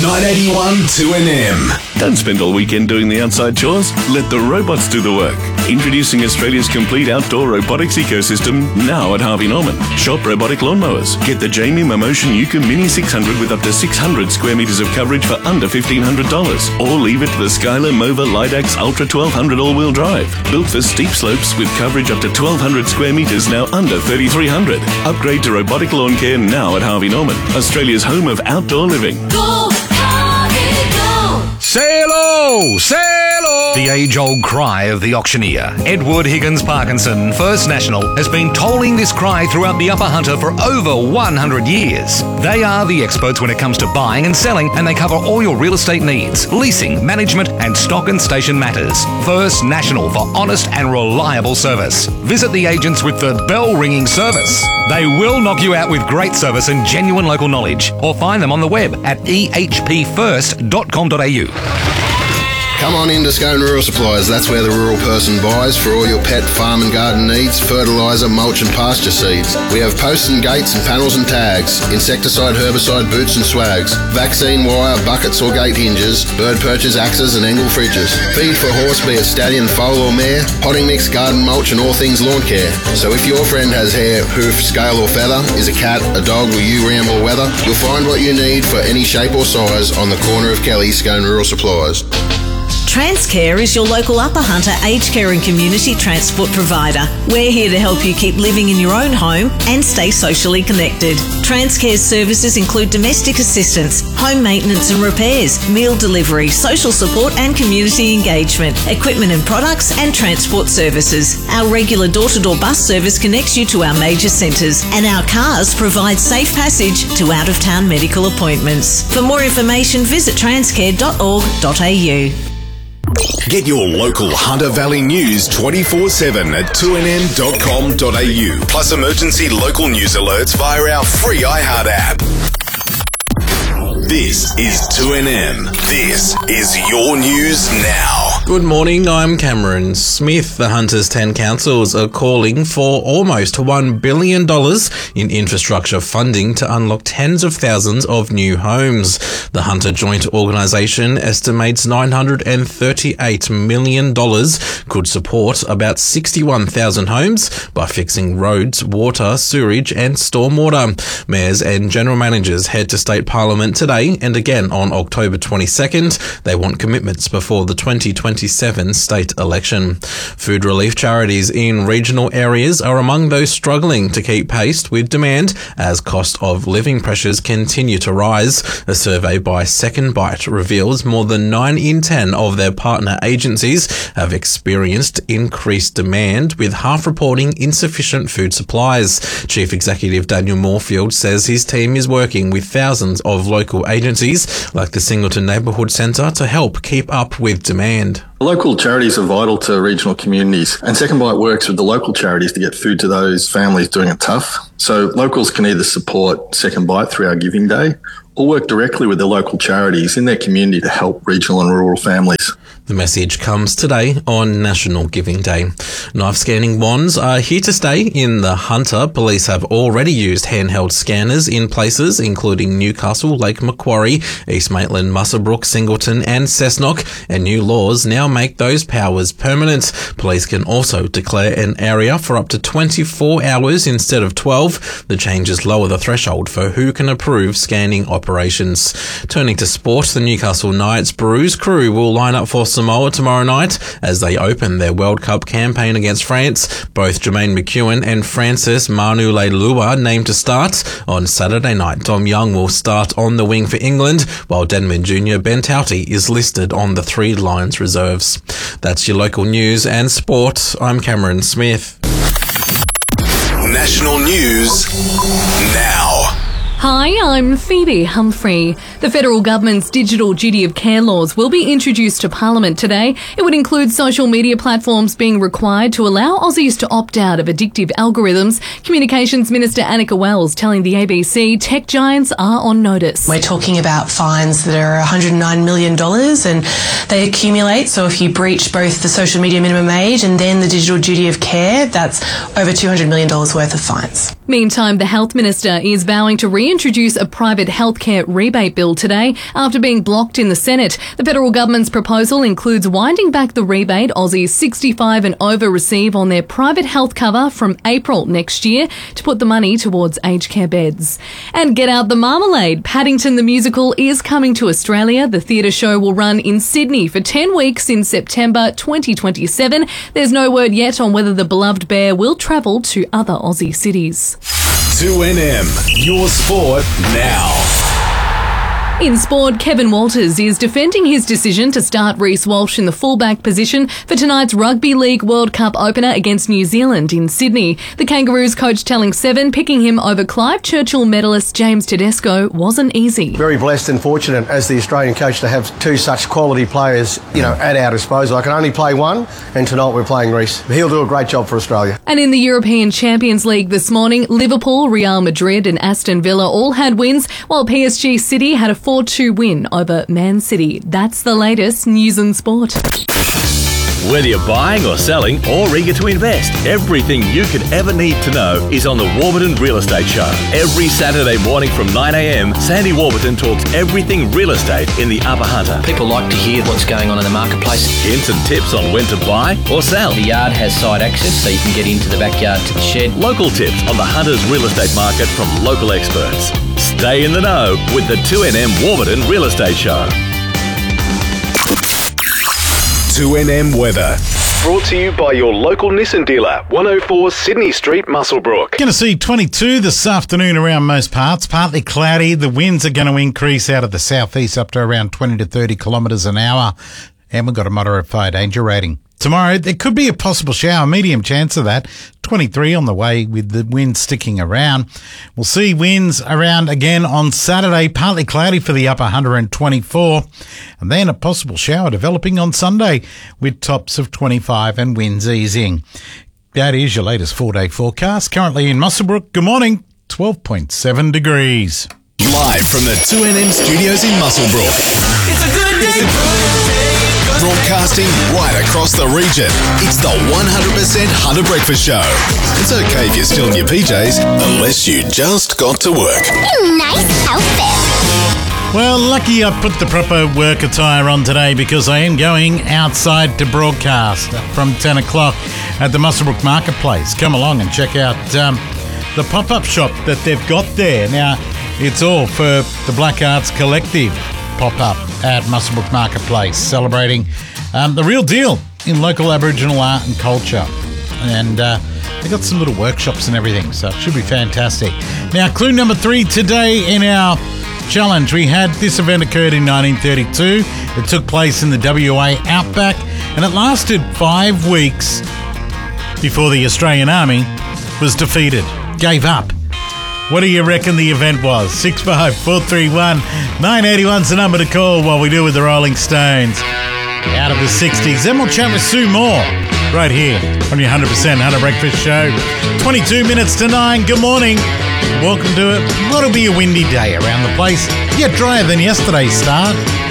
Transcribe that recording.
981 2NM. Don't spend all weekend doing the outside chores. Let the robots do the work. Introducing Australia's complete outdoor robotics ecosystem now at Harvey Norman. Shop robotic lawnmowers. Get the Jamie Momotion Yuka Mini 600 with up to 600 square metres of coverage for under $1,500. Or leave it to the Skylar Mova Lidax Ultra 1200 all-wheel drive. Built for steep slopes with coverage up to 1,200 square metres, now under $3,300. Upgrade to robotic lawn care now at Harvey Norman, Australia's home of outdoor living. Go, Harvey, go! Sail-o! Sail-o! The age-old cry of the auctioneer, Edward Higgins Parkinson, First National, has been tolling this cry throughout the Upper Hunter for over 100 years. They are the experts when it comes to buying and selling, and they cover all your real estate needs, leasing, management, and stock and station matters. First National for honest and reliable service. Visit the agents with the bell-ringing service. They will knock you out with great service and genuine local knowledge, or find them on the web at ehpfirst.com.au. Come on into Scone Rural Supplies. That's where the rural person buys for all your pet, farm and garden needs, fertiliser, mulch and pasture seeds. We have posts and gates and panels and tags, insecticide, herbicide, boots and swags, vaccine wire, buckets or gate hinges, bird perches, axes and angle fridges. Feed for horse, be it stallion, foal or mare, potting mix, garden mulch and all things lawn care. So if your friend has hair, hoof, scale or feather, is a cat, a dog or you ramble weather, you'll find what you need for any shape or size on the corner of Kelly, Scone Rural Supplies. Transcare is your local Upper Hunter aged care and community transport provider. We're here to help you keep living in your own home and stay socially connected. Transcare's services include domestic assistance, home maintenance and repairs, meal delivery, social support and community engagement, equipment and products and transport services. Our regular door-to-door bus service connects you to our major centres, and our cars provide safe passage to out-of-town medical appointments. For more information, visit transcare.org.au. Get your local Hunter Valley news 24/7 at 2nm.com.au. Plus emergency local news alerts via our free iHeart app. This is 2NM. This is your news now. Good morning, I'm Cameron Smith. The Hunter's 10 councils are calling for almost $1 billion in infrastructure funding to unlock tens of thousands of new homes. The Hunter Joint Organisation estimates $938 million could support about 61,000 homes by fixing roads, water, sewerage and stormwater. Mayors and general managers head to State Parliament today and again on October 22nd. They want commitments before the 2027 state election. Food relief charities in regional areas are among those struggling to keep pace with demand as cost of living pressures continue to rise. A survey by Second Bite reveals more than 9 in 10 of their partner agencies have experienced increased demand, with half reporting insufficient food supplies. Chief Executive Daniel Moorfield says his team is working with thousands of local agencies like the Singleton Neighbourhood Centre to help keep up with demand. Local charities are vital to regional communities, and Second Bite works with the local charities to get food to those families doing it tough. So locals can either support Second Bite through our Giving Day or work directly with the local charities in their community to help regional and rural families. The message comes today on National Giving Day. Knife scanning wands are here to stay in the Hunter. Police have already used handheld scanners in places including Newcastle, Lake Macquarie, East Maitland, Muswellbrook, Singleton and Cessnock, and new laws now make those powers permanent. Police can also declare an area for up to 24 hours instead of 12. The changes lower the threshold for who can approve scanning operations. Turning to sport, the Newcastle Knights Brews crew will line up for Samoa tomorrow night as they open their World Cup campaign against France. Both Jermaine McEwen and Francis Manu Leilua named to start. On Saturday night, Dom Young will start on the wing for England, while Denman Junior Ben Tauti is listed on the Three Lions reserves. That's your local news and sport. I'm Cameron Smith. National news now. Hi, I'm Phoebe Humphrey. The federal government's digital duty of care laws will be introduced to Parliament today. It would include social media platforms being required to allow Aussies to opt out of addictive algorithms. Communications Minister Annika Wells telling the ABC tech giants are on notice. We're talking about fines that are $109 million and they accumulate. So if you breach both the social media minimum age and then the digital duty of care, that's over $200 million worth of fines. Meantime, the Health Minister is vowing to reintroduce a private healthcare rebate bill today after being blocked in the Senate. The federal government's proposal includes winding back the rebate Aussies 65 and over receive on their private health cover from April next year to put the money towards aged care beds. And get out the marmalade. Paddington the Musical is coming to Australia. The theatre show will run in Sydney for 10 weeks in September 2027. There's no word yet on whether the beloved bear will travel to other Aussie cities. 2NM, your sport now. In sport, Kevin Walters is defending his decision to start Reece Walsh in the fullback position for tonight's Rugby League World Cup opener against New Zealand in Sydney. The Kangaroos coach telling Seven picking him over Clive Churchill medalist James Tedesco wasn't easy. Very blessed and fortunate as the Australian coach to have two such quality players, at our disposal. I can only play one, and tonight we're playing Reece. He'll do a great job for Australia. And in the European Champions League this morning, Liverpool, Real Madrid and Aston Villa all had wins, while PSG City had a 4-2 win over Man City. That's the latest news and sport. Whether you're buying or selling or eager to invest, everything you could ever need to know is on the Warburton Real Estate Show. Every Saturday morning from 9 a.m, Sandy Warburton talks everything real estate in the Upper Hunter. People like to hear what's going on in the marketplace. Hints and tips on when to buy or sell. The yard has side access, so you can get into the backyard to the shed. Local tips on the Hunter's real estate market from local experts. Stay in the know with the 2NM Warburton Real Estate Show. 2NM weather. Brought to you by your local Nissan dealer, 104 Sydney Street, Muswellbrook. Going to see 22 this afternoon around most parts. Partly cloudy. The winds are going to increase out of the southeast up to around 20 to 30 kilometres an hour. And we've got a moderate fire danger rating. Tomorrow, there could be a possible shower, medium chance of that. 23 on the way with the wind sticking around. We'll see winds around again on Saturday, partly cloudy for the Upper Hunter and 24. And then a possible shower developing on Sunday with tops of 25 and winds easing. That is your latest 4-day forecast. Currently in Muswellbrook, good morning, 12.7 degrees. Live from the 2NM studios in Muswellbrook. It's a good day. Broadcasting right across the region. It's the 100% Hunter Breakfast Show. It's okay if you're still in your PJs, unless you just got to work. Nice outfit. Well, lucky I put the proper work attire on today because I am going outside to broadcast from 10 o'clock at the Muswellbrook Marketplace. Come along and check out the pop-up shop that they've got there. Now, it's all for the Black Arts Collective pop-up at Muswellbrook Marketplace, celebrating the real deal in local Aboriginal art and culture. And they got some little workshops and everything, so it should be fantastic. Now, clue number 3 today in our challenge. We had this event occurred in 1932. It took place in the WA Outback, and it lasted 5 weeks before the Australian Army was defeated, gave up. What do you reckon the event was? 65431 981's the number to call while we do with the Rolling Stones. Out of the 60s. Then we'll chat with Sue Moore right here on your 100% Hunter Breakfast Show. 22 minutes to 9. Good morning. Welcome to it. What'll be a windy day around the place? Yeah, drier than yesterday's start.